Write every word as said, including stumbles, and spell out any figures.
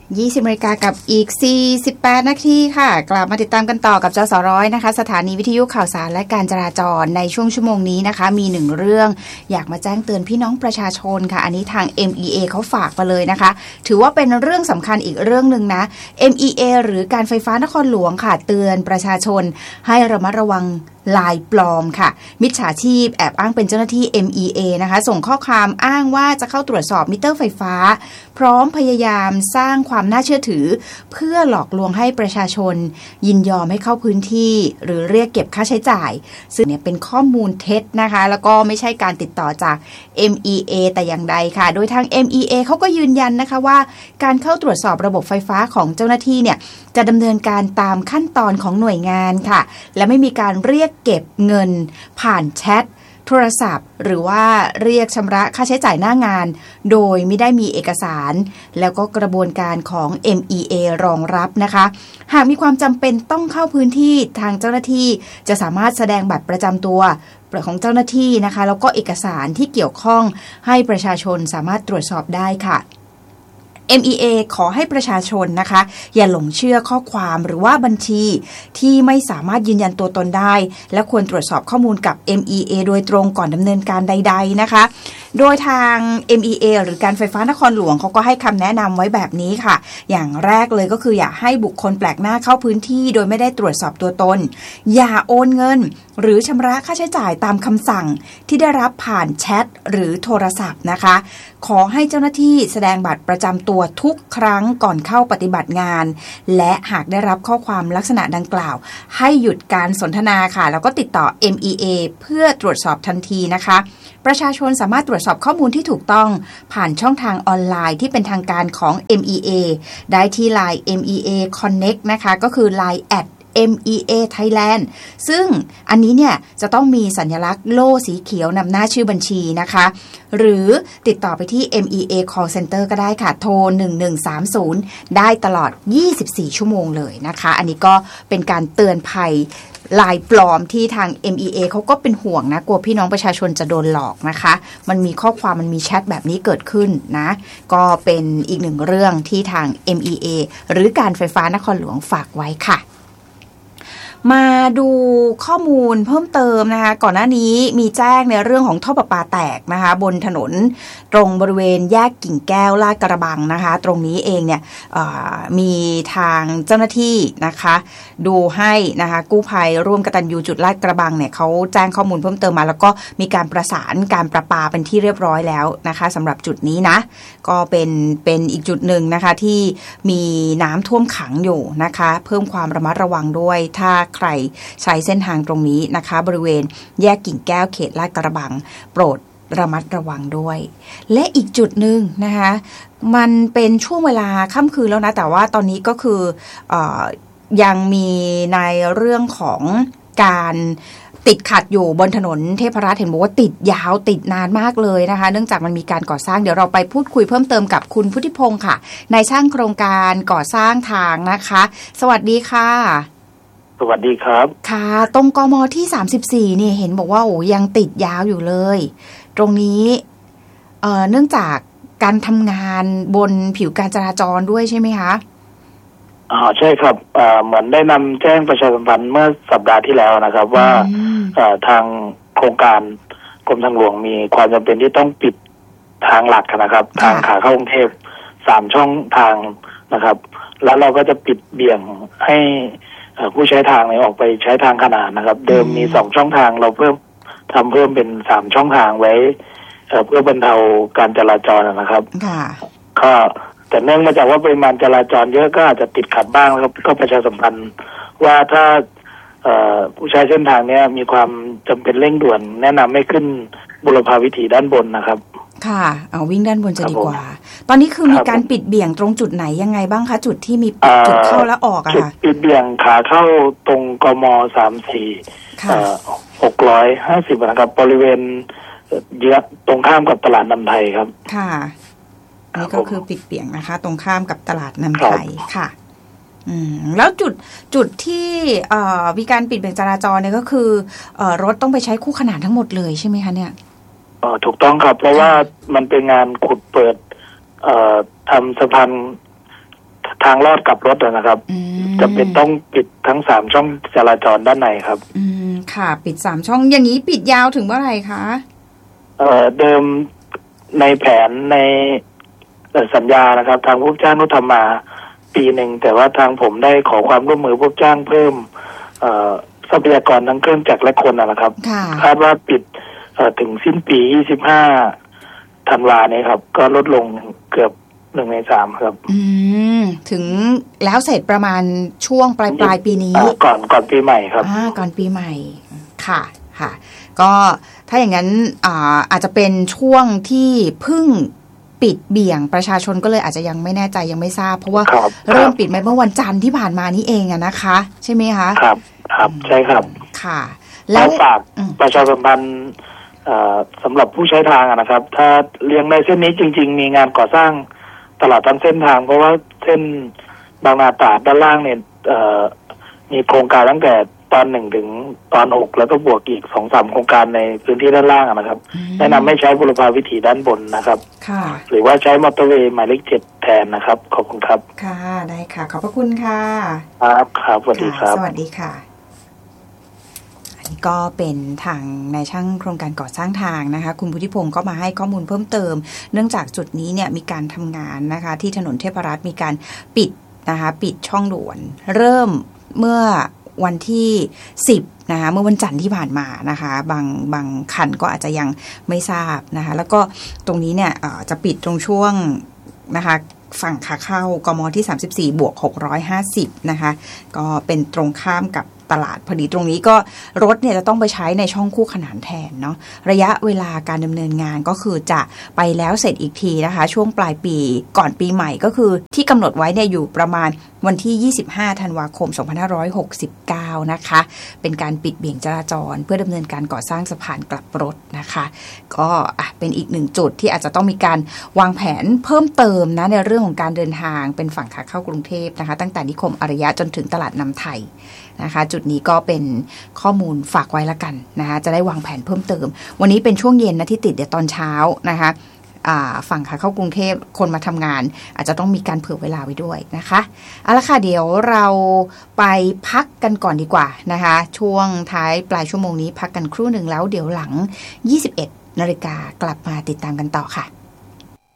ยี่สิบนาฬิกากับอีกสี่สิบแปดนาทีค่ะกลับมาติดตามกันต่อกับจสร้อยนะคะสถานีวิทยุข่าวสารและการจราจรในช่วงชั่วโมงนี้นะคะมีหนึ่งเรื่องอยากมาแจ้งเตือนพี่น้องประชาชนค่ะอันนี้ทาง เอ็ม อี เอ เขาฝากมาเลยนะคะถือว่าเป็นเรื่องสำคัญอีกเรื่องนึงนะ เอ็ม อี เอ หรือการไฟฟ้านครหลวงค่ะเตือนประชาชนให้ระมัดระวังลายปลอมค่ะมิจฉาชีพแอบอ้างเป็นเจ้าหน้าที่ เอ็ม อี เอ นะคะส่งข้อความอ้างว่าจะเข้าตรวจสอบมิเตอร์ไฟฟ้าพร้อมพยายามสร้างความน่าเชื่อถือเพื่อหลอกลวงให้ประชาชนยินยอมให้เข้าพื้นที่หรือเรียกเก็บค่าใช้จ่ายซึ่งเนี่ยเป็นข้อมูลเท็จนะคะแล้วก็ไม่ใช่การติดต่อจาก เอ็ม อี เอ แต่อย่างใดค่ะโดยทาง เอ็ม อี เอ เขาก็ยืนยันนะคะว่าการเข้าตรวจสอบระบบไฟฟ้าของเจ้าหน้าที่เนี่ยจะดำเนินการตามขั้นตอนของหน่วยงานค่ะและไม่มีการเรียกเก็บเงินผ่านแชทโทรศัพท์หรือว่าเรียกชำระค่าใช้จ่ายหน้างานโดยไม่ได้มีเอกสารแล้วก็กระบวนการของ เอ็ม อี เอ รองรับนะคะหากมีความจำเป็นต้องเข้าพื้นที่ทางเจ้าหน้าที่จะสามารถแสดงบัตรประจำตัวของเจ้าหน้าที่นะคะแล้วก็เอกสารที่เกี่ยวข้องให้ประชาชนสามารถตรวจสอบได้ค่ะ เอ็ม อี เอ ขอให้ประชาชนนะคะอย่าหลงเชื่อข้อความหรือว่าบัญชีที่ไม่สามารถยืนยันตัวตนได้และควรตรวจสอบข้อมูลกับ เอ็ม อี เอ โดยตรงก่อนดำเนินการใดๆนะคะโดยทาง เอ็ม อี เอ หรือการไฟฟ้านครหลวงเขาก็ให้คำแนะนำไว้แบบนี้ค่ะอย่างแรกเลยก็คืออย่าให้บุคคลแปลกหน้าเข้าพื้นที่โดยไม่ได้ตรวจสอบตัวตนอย่าโอนเงินหรือชำระค่าใช้จ่ายตามคำสั่งที่ได้รับผ่านแชทหรือโทรศัพท์นะคะขอให้เจ้าหน้าที่แสดงบัตรประจำตัวทุกครั้งก่อนเข้าปฏิบัติงานและหากได้รับข้อความลักษณะดังกล่าวให้หยุดการสนทนาค่ะแล้วก็ติดต่อ เอ็ม อี เอ เพื่อตรวจสอบทันทีนะคะประชาชนสามารถตรวจสอบข้อมูลที่ถูกต้องผ่านช่องทางออนไลน์ที่เป็นทางการของ เอ็ม อี เอ ได้ที่ ไลน์ เอ็ม อี เอ Connect นะคะก็คือ ไลน์ แอท เอ็ม อี เอ Thailand ซึ่งอันนี้เนี่ยจะต้องมีสัญลักษณ์โล่สีเขียวนำหน้าชื่อบัญชีนะคะหรือติดต่อไปที่ เอ็ม อี เอ Call Center ก็ได้ค่ะโทรหนึ่งหนึ่งสามศูนย์ได้ตลอดยี่สิบสี่ชั่วโมงเลยนะคะอันนี้ก็เป็นการเตือนภัยลายปลอมที่ทาง เอ็ม อี เอ เขาก็เป็นห่วงนะกลัวพี่น้องประชาชนจะโดนหลอกนะคะมันมีข้อความมันมีแชทแบบนี้เกิดขึ้นนะก็เป็นอีกหนึ่งเรื่องที่ทาง เอ็ม อี เอ หรือการไฟฟ้านครหลวงฝากไว้ค่ะมาดูข้อมูลเพิ่มเติมนะคะก่อนหน้านี้มีแจ้งในเรื่องของท่อประปาแตกนะคะบนถนนตรงบริเวณแยกกิ่งแก้วลาดกระบังนะคะตรงนี้เองเนี่ยมีทางเจ้าหน้าที่นะคะดูให้นะคะกู้ภัยร่วมกตัญญูจุดลาดกระบังเนี่ยเขาแจ้งข้อมูลเพิ่มเติมมาแล้วก็มีการประสานการประปาเป็นที่เรียบร้อยแล้วนะคะสำหรับจุดนี้นะก็เป็นเป็นอีกจุดหนึ่งนะคะที่มีน้ำท่วมขังอยู่นะคะเพิ่มความระมัดระวังด้วยถ้าใครใช้เส้นทางตรงนี้นะคะบริเวณแยกกิ่งแก้วเขตลาดกระบังโปรดระมัดระวังด้วยและอีกจุดหนึ่งนะคะมันเป็นช่วงเวลาค่ำคืนแล้วนะแต่ว่าตอนนี้ก็คือเอ่อยังมีในเรื่องของการติดขัดอยู่บนถนนเทพรัตน์เห็นบอกว่าติดยาวติดนานมากเลยนะคะเนื่องจากมันมีการก่อสร้างเดี๋ยวเราไปพูดคุยเพิ่มเติมกับคุณพุทธิพงศ์ค่ะนายช่างโครงการก่อสร้างทางนะคะสวัสดีค่ะสวัสดีครับค่ะตรงกมที่สามสิบสี่นี่เห็นบอกว่าโอ้ยังติดยาวอยู่เลยตรงนี้เอ่อเนื่องจากการทำงานบนผิวการจราจรด้วยใช่ไหมคะอ๋อใช่ครับเอ่อเหมือนได้นำแจ้งประชาสัมพันธ์เมื่อสัปดาห์ที่แล้วนะครับว่าเอ่อทางโครงการกรมทางหลวงมีความจำเป็นที่ต้องปิดทางหลักนะครับทางขาเข้ากรุงเทพสามช่องทางนะครับแล้วเราก็จะปิดเบี่ยงให้ผู้ใช้ทางเนี่ยออกไปใช้ทางขนานนะครับเดิมมีสองช่องทางเราเพิ่มทำเพิ่มเป็นสามช่องทางไว้เพื่อบรรเทาการจราจรนะครับก็แต่เนื่องมาจากว่าปริมาณจราจรเยอะก็อาจจะติดขัดบ้างแล้วก็ประชาสัมพันธ์ว่าถ้าผู้ใช้เส้นทางนี้มีความจำเป็นเร่งด่วนแนะนำให้ขึ้นบุรพาวิถีด้านบนนะครับค่ะเอาวิ่งด้านบนจะดีกว่าตอนนี้คือมีการปิดเบี่ยงตรงจุดไหนยังไงบ้างคะจุดที่มีจุดเข้าและออกอะค่ะปิดเบี่ยงขาเข้าตรงกมสามสี่หกร้อยห้าสิบนะครับบริเวณเยื้องตรงข้ามกับตลาดนำไทยครับค่ะนี่ก็คือปิดเบี่ยงนะคะตรงข้ามกับตลาดนำไทยค่ะอืมแล้วจุดจุดที่เอ่อมีการปิดเบี่ยงจราจรเนี่ยก็คือเอ่อรถต้องไปใช้คู่ขนานทั้งหมดเลยใช่ไหมคะเนี่ยอ๋อถูกต้องครับเพราะว่ามันเป็นงานขุดเปิดเอ่อทำสะพานทางลอดกลับรถนะครับจะเป็นต้องปิดทั้งสามช่องจราจรด้านในครับอืมค่ะปิดสามช่องอย่างนี้ปิดยาวถึงเมื่อไหร่คะเอ่อเดิมในแผนในสัญญานะครับทางผู้จ้างนุทำมาปีหนึ่งแต่ว่าทางผมได้ขอความร่วมมือผู้จ้างเพิ่มเอ่อทรัพยากรทั้งเครื่องจักรและคนนะครับคาดว่าปิดถึงสิ้นปียี่สิบห้าธันวาเนี่ยครับก็ลดลงเกือบหนึ่งในสามครับอืมถึงแล้วเสร็จประมาณช่วงปลายปลายปีนี้ก่อนก่อนปีใหม่ครับอ่าก่อนปีใหม่ค่ะค่ะก็ถ้าอย่างนั้นอ่าอาจจะเป็นช่วงที่เพิ่งปิดเบี่ยงประชาชนก็เลยอาจจะยังไม่แน่ใจยังไม่ทราบเพราะว่าเริ่มปิดไปเมื่อวันจันทร์ที่ผ่านมานี้เองอะนะคะใช่ไหมคะครับครับใช่ครับค่ะแล้วฝากประชาสัมพันธ์สำหรับผู้ใช้ทางนะครับถ้าเลี้ยงในเส้นนี้จริงๆมีงานก่อสร้างตลอดทั้งเส้นทางเพราะว่าเส้นบางนาตราดด้านล่างเนี่ยมีโครงการตั้งแต่ตอนหนึ่งถึงตอนหกแล้วก็บวกอีกสองสามโครงการในพื้นที่ด้านล่างนะครับแนะนำไม่ใช้บุรพาวิถีด้านบนนะครับหรือว่าใช้มอเตอร์เวย์หมายเลขเจ็ดแทนนะครับขอบคุณครับค่ะได้ค่ะขอบพระคุณค่ะครับครับสวัสดีครับสวัสดีค่ะอันนี้ก็เป็นทางนายช่างโครงการก่อสร้างทางนะคะคุณพุทธิพงศ์ก็มาให้ข้อมูลเพิ่มเติมเนื่องจากจุดนี้เนี่ยมีการทำงานนะคะที่ถนนเทพรัตน์มีการปิดนะคะปิดช่องด่วนเริ่มเมื่อวันที่สิบนะคะเมื่อวันจันทร์ที่ผ่านมานะคะบางบางคันก็อาจจะยังไม่ทราบนะคะแล้วก็ตรงนี้เนี่ยจะปิดตรงช่วงนะคะฝั่งขาเข้ากมที่สามสิบสี่บวกหกร้อยห้าสิบนะคะก็เป็นตรงข้ามกับตลาดพอดีตรงนี้ก็รถเนี่ยจะต้องไปใช้ในช่องคู่ขนานแทนเนาะระยะเวลาการดำเนินงานก็คือจะไปแล้วเสร็จอีกทีนะคะช่วงปลายปีก่อนปีใหม่ก็คือที่กำหนดไว้เนี่ยอยู่ประมาณวันที่ยี่สิบห้าธันวาคมสองพันห้าร้อยหกสิบเก้านะคะเป็นการปิดเบี่ยงจราจรเพื่อดำเนินการก่อสร้างสะพานกลับรถนะคะก็เป็นอีกหนึ่งจุดที่อาจจะต้องมีการวางแผนเพิ่มเติมนะในเรื่องของการเดินทางเป็นฝั่งขาเข้ากรุงเทพนะคะตั้งแต่นิคมอารยะจนถึงตลาดน้ำไทยนะคะจุดนี้ก็เป็นข้อมูลฝากไว้ละกันนะคะจะได้วางแผนเพิ่มเติมวันนี้เป็นช่วงเย็นนะที่ติดเดี๋ยวตอนเช้านะคะฝั่งขาเข้ากรุงเทพคนมาทำงานอาจจะต้องมีการเผื่อเวลาไว้ด้วยนะคะเอาละค่ะเดี๋ยวเราไปพักกันก่อนดีกว่านะคะช่วงท้ายปลายชั่วโมงนี้พักกันครู่หนึ่งแล้วเดี๋ยวหลังยี่สิบเอ็ดนาฬิกากลับมาติดตามกันต่อค่ะ